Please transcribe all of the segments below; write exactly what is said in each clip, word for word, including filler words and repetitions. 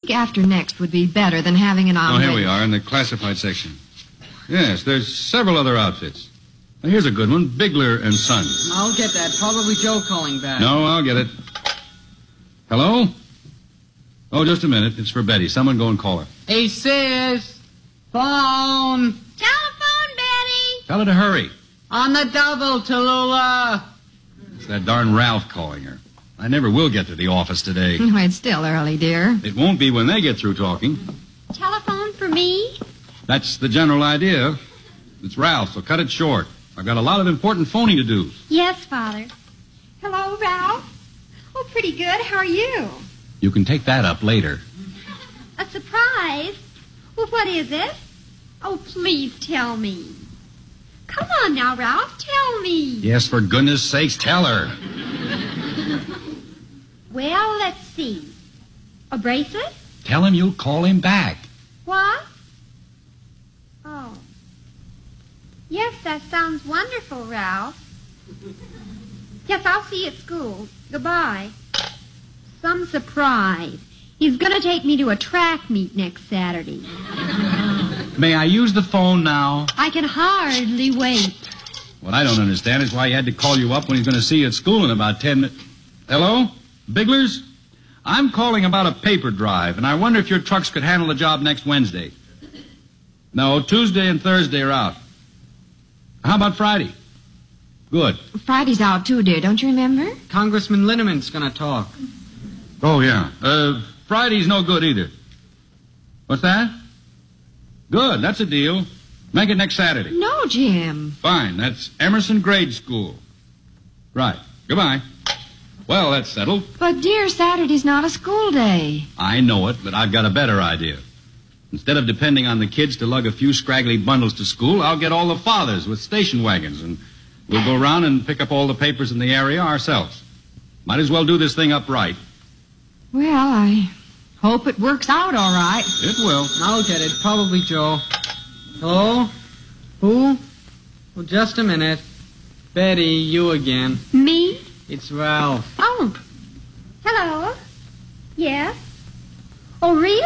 week after next would be better than having an Oh, omelet. here we are in the classified section. Yes, there's several other outfits. Now, here's a good one, Bigler and Sons. I'll get that. Probably Joe calling back. No, I'll get it. Hello? Oh, just a minute. It's for Betty. Someone go and call her. Hey, sis. Phone. Telephone, Betty. Tell her to hurry. On the double, Tallulah. It's that darn Ralph calling her. I never will get to the office today. Oh, it's still early, dear. It won't be when they get through talking. Telephone for me? That's the general idea. It's Ralph, so cut it short. I've got a lot of important phoning to do. Yes, Father. Hello, Ralph. Oh, pretty good. How are you? You can take that up later. A surprise? Well, what is it? Oh, please tell me. Come on now, Ralph. Tell me. Yes, for goodness sakes, tell her. Well, let's see. A bracelet? Tell him you'll call him back. What? Oh. Yes, that sounds wonderful, Ralph. Yes, I'll see you at school. Goodbye. Some surprise. He's going to take me to a track meet next Saturday. May I use the phone now? I can hardly wait. What I don't understand is why he had to call you up when he's going to see you at school in about ten minutes. Hello? Bigler's? I'm calling about a paper drive, and I wonder if your trucks could handle the job next Wednesday. No, Tuesday and Thursday are out. How about Friday? Good. Friday's out, too, dear. Don't you remember? Congressman Linneman's going to talk. Oh, yeah. Uh, Friday's no good either. What's that? Good, that's a deal. Make it next Saturday. No, Jim. Fine, that's Emerson Grade School. Right. Goodbye. Well, that's settled. But, dear, Saturday's not a school day. I know it, but I've got a better idea. Instead of depending on the kids to lug a few scraggly bundles to school, I'll get all the fathers with station wagons, and we'll go around and pick up all the papers in the area ourselves. Might as well do this thing up right. Well, I hope it works out all right. It will. I'll get it. Probably Joe. Hello? Who? Well, just a minute. Betty, you again. Me? It's Ralph. Oh. Hello? Yes? Oh, really?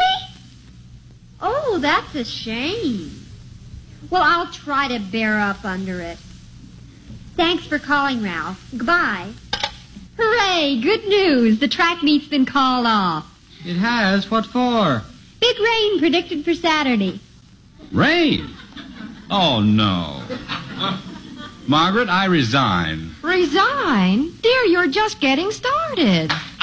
Oh, that's a shame. Well, I'll try to bear up under it. Thanks for calling, Ralph. Goodbye. Hooray! Good news. The track meet's been called off. It has? What for? Big rain predicted for Saturday. Rain? Oh, no. Margaret, I resign. Resign? Dear, you're just getting started.